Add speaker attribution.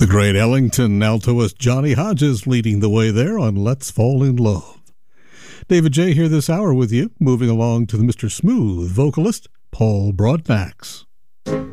Speaker 1: The great Ellington altoist Johnny Hodges leading the way there on Let's Fall in Love. David J. here this hour with you, moving along to the Mr. Smooth vocalist, Paul Broadnax.